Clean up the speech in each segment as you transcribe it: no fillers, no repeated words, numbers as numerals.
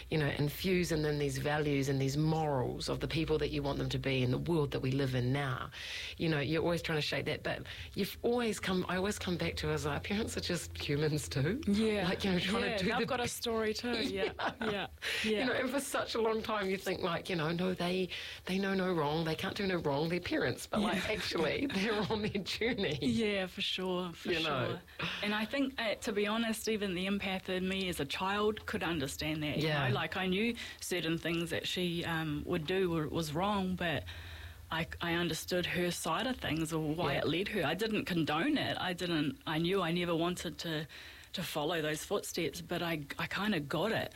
infuse in them these values and these morals of the people that you want them to be in the world that we live in now. You're always trying to shape that, but I always come back to as like, parents are just humans too. Yeah. Like, trying to do they've got a story too. Yeah. And for such a long time you think like, no, they know no wrong, they can't do no wrong, they're parents, but like actually they're on their journey. Yeah, for sure, sure. And I think, to be honest, even the empath in me as a child could understand that. Yeah. Like I knew certain things that she would do was wrong, but I understood her side of things or why it led her. I didn't condone it. I knew I never wanted to follow those footsteps, but I kind of got it.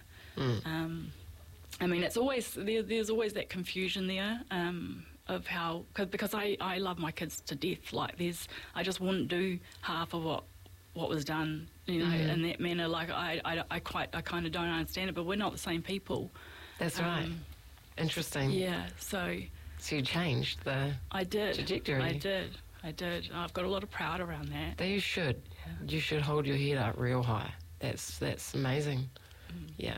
I mean, it's always there's always that confusion there of how, because I love my kids to death. Like I just wouldn't do half of what was done, in that manner. Like I kind of don't understand it, but we're not the same people. That's right. Interesting. Yeah. So you changed the trajectory. I did. I've got a lot of pride around that. You should. Yeah. You should hold your head up real high. That's amazing. Yeah.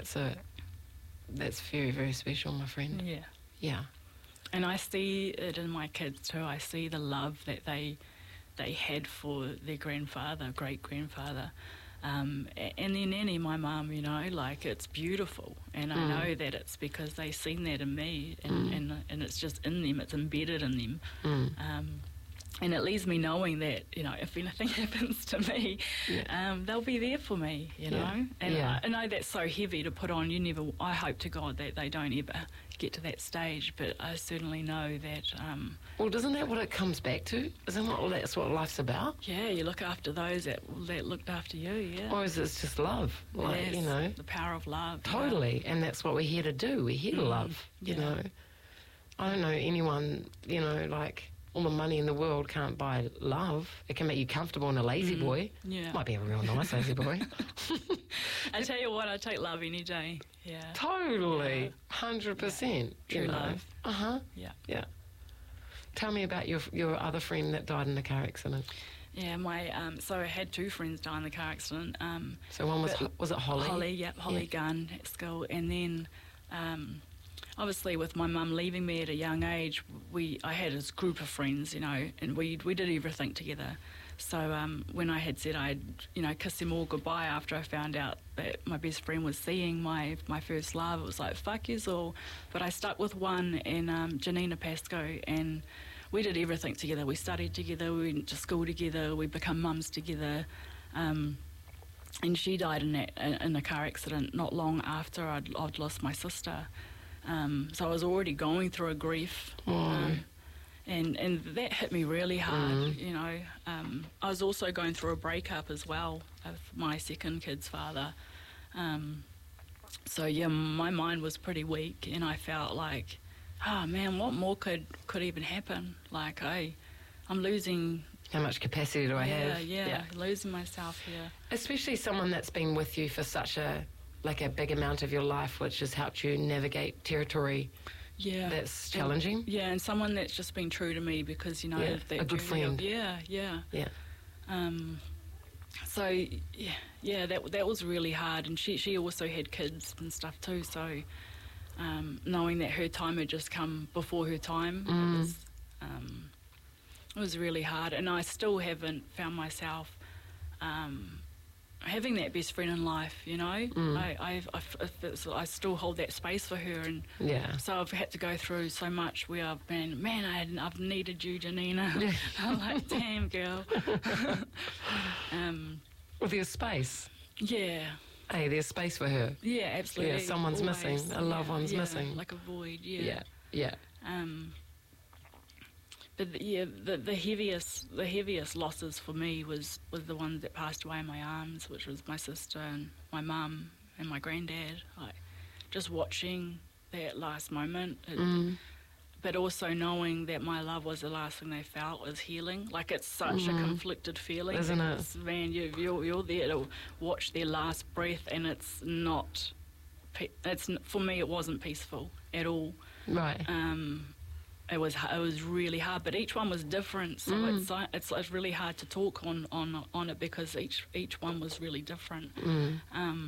That's very, very special, my friend. Yeah. Yeah. And I see it in my kids too. I see the love that they had for their great-grandfather. And their nanny, my mum, like it's beautiful. And I know that it's because they've seen that in me and it's just in them, it's embedded in them. And it leaves me knowing that, if anything happens to me, they'll be there for me, know. And I know that's so heavy to put on. I hope to God that they don't ever get to that stage, but I certainly know that... well, isn't that what it comes back to? Isn't that's what life's about? Yeah, you look after those that looked after you, yeah. Or is it just love? Like, yes, the power of love. Totally, and that's what we're here to do. We're here to love, you know. I don't know anyone, like... all the money in the world can't buy love. It can make you comfortable and a lazy boy. Yeah. Might be a real nice lazy boy. I tell you what, I take love any day. Yeah. Totally. 100%. True love. Uh-huh. Yeah. Yeah. Tell me about your other friend that died in a car accident. Yeah, so I had two friends die in the car accident. So one was it Holly? Holly Gunn at school. And then... obviously, with my mum leaving me at a young age, I had this group of friends, and we did everything together. So when I had said I'd, kiss them all goodbye after I found out that my best friend was seeing my first love, it was like, fuck yous all. But I stuck with one, and Janina Pascoe, and we did everything together. We studied together, we went to school together, we become mums together. And she died in a car accident not long after I'd lost my sister. So I was already going through a grief, and that hit me really hard, I was also going through a breakup as well of my second kid's father. So my mind was pretty weak, and I felt like, oh man, what more could even happen? Like I'm losing... How much capacity do I have? Yeah, losing myself here. Especially someone that's been with you for such a big amount of your life, which has helped you navigate territory that's challenging. And someone that's just been true to me because, that a good friend. Yeah. So, that was really hard. And she also had kids and stuff too, so knowing that her time had just come before her time, it was really hard. And I still haven't found myself... having that best friend in life, I still hold that space for her, and so I've had to go through so much where I've been, I've needed you, Janina. I'm like, damn, girl. Well, there's space. Yeah. Hey, there's space for her. Yeah, absolutely. Yeah, someone's missing. A loved one's missing. Like a void. Yeah. But the heaviest losses for me was the ones that passed away in my arms, which was my sister and my mum and my granddad. Like, just watching that last moment, but also knowing that my love was the last thing they felt was healing. Like, it's such a conflicted feeling, isn't it? Man, you're there to watch their last breath, and it's not. For me, it wasn't peaceful at all. Right. It was really hard, but each one was different, so it's really hard to talk on it because each one was really different.